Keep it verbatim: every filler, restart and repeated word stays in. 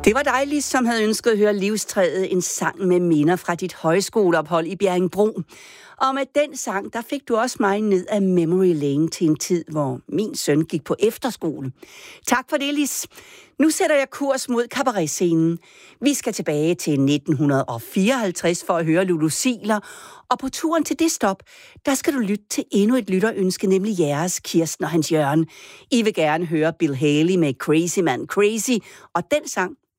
Det var dig, Lis, som havde ønsket at høre Livstræet, en sang med minder fra dit højskoleophold i Bjerringbro. Og med den sang, der fik du også mig ned af memory lane til en tid, hvor min søn gik på efterskole. Tak for det, Lis. Nu sætter jeg kurs mod cabaretscenen. Vi skal tilbage til nitten fireoghalvtreds for at høre Lulu Ziegler. Og på turen til det stop, der skal du lytte til endnu et lytterønske, nemlig jeres, Kirsten og Hans Jørgen. I vil gerne høre Bill Haley med Crazy Man Crazy, og den sang,